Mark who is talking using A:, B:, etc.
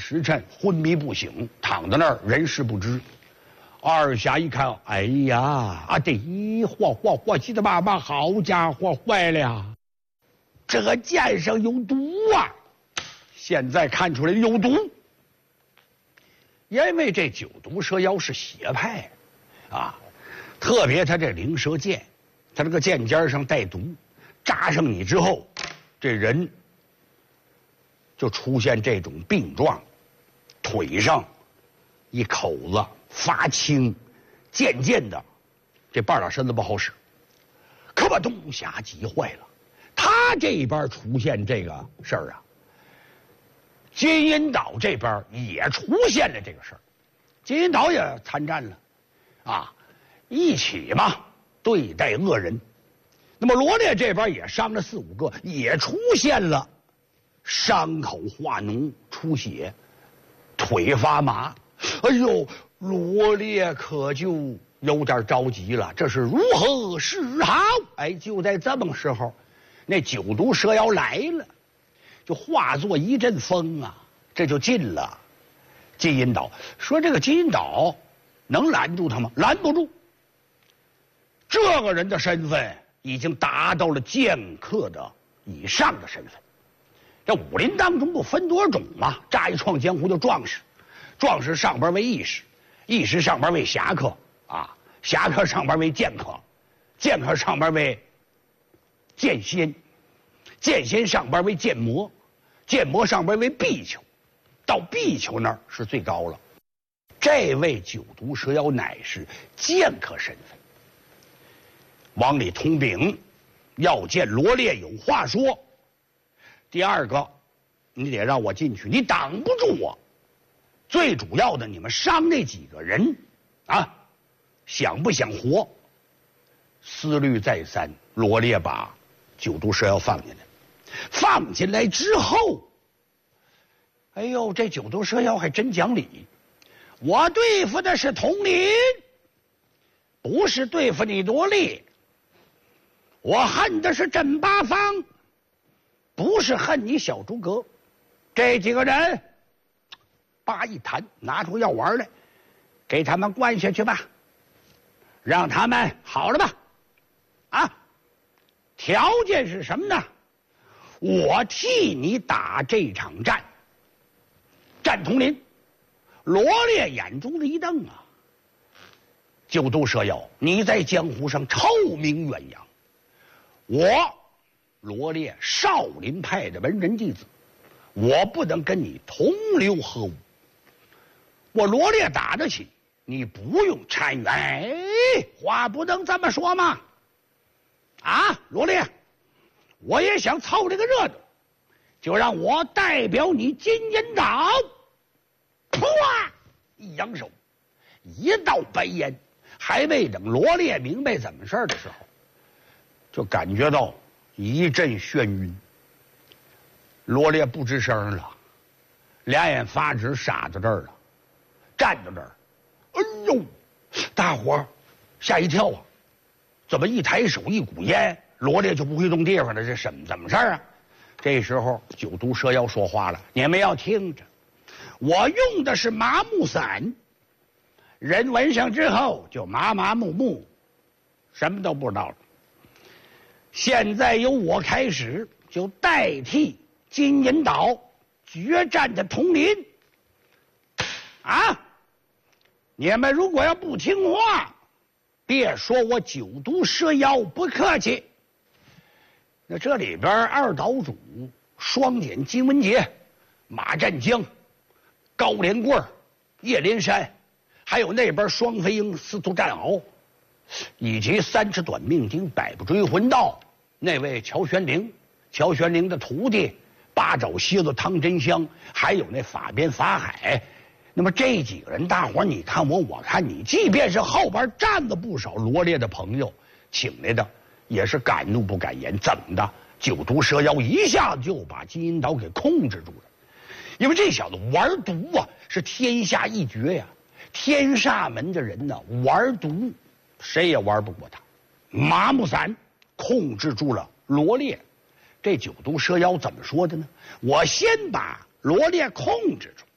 A: 时辰，昏迷不醒，躺在那儿人事不知。二侠一看，哎呀，啊这伙计的妈妈，好家伙，坏了呀！这个剑上有毒啊！现在看出来有毒，因为这九毒蛇妖是邪派啊，特别他这灵蛇剑，他这个剑尖上带毒，扎上你之后，这人就出现这种病状，腿上一口子发青，渐渐的这半拉身子不好使，可把东侠急坏了。他这边出现这个事儿啊，金银岛这边也出现了这个事儿，金银岛也参战了啊，一起嘛对待恶人。那么罗列这边也伤了4、5个，也出现了伤口化脓、出血、腿发麻。哎呦，罗列可就有点着急了，这是如何是好？哎，就在这么时候，那九毒蛇妖来了，就化作一阵风啊，这就进了金银岛。说这个金银岛能拦住他吗？拦不住。这个人的身份已经达到了剑客的以上的身份。这武林当中不分多种吗？乍一闯江湖就壮士，壮士上边为义士，义士上边为侠客啊，侠客上边为剑客，剑客上边为剑仙，剑仙上边为剑魔，剑魔上边为壁球，到壁球那儿是最高了。这位九毒蛇妖乃是剑客身份，往里通禀，要见罗列，有话说。第二个，你得让我进去，你挡不住我。最主要的，你们伤那几个人啊，想不想活？思虑再三，罗列把九毒蛇妖放进来。放进来之后，哎呦，这九毒蛇妖还真讲理。我对付的是统领，不是对付你罗列。我恨的是甄八方，不是恨你小诸葛。这几个人叭一弹，拿出药丸来，给他们灌下去吧，让他们好了吧。啊，条件是什么呢？我替你打这场战。战统领罗列眼珠子一瞪啊，九毒蛇妖，你在江湖上臭名远扬，我罗列少林派的文人弟子，我不能跟你同流合污。我罗列打得起，你不用参与。哎，话不能这么说嘛！啊，罗列，我也想凑这个热闹，就让我代表你金银岛。噗啊！一扬手，一道白烟，还未等罗列明白怎么事的时候，就感觉到一阵眩晕。罗列不吱声了，两眼发直，傻在这儿了，站在这儿。哎呦，大伙儿吓一跳啊！怎么一抬手一股烟，罗列就不会动地方了？这怎么事儿啊？这时候九毒蛇妖说话了：“你们要听着，我用的是麻木散，人闻上之后就麻麻木木，什么都不知道了。现在由我开始，就代替金银岛决战的统领。啊，你们如果要不听话，别说我九毒蛇妖不客气。”那这里边二岛主、双锏金文杰、马占江、高连贵、叶连山，还有那边双飞鹰、司徒战鳌，以及三尺短命经、百步追魂道那位乔玄龄，乔玄龄的徒弟八爪蝎子汤真香，还有那法鞭法海。那么这几个人，大伙儿你看我，我看你，即便是后边站了不少罗列的朋友请来的，也是敢怒不敢言。怎么的？九毒蛇妖一下子就把金银岛给控制住了。因为这小子玩毒啊，是天下一绝呀！天煞门的人呢，玩毒谁也玩不过他。麻木散控制住了罗列，这九毒蛇妖怎么说的呢？我先把罗列控制住，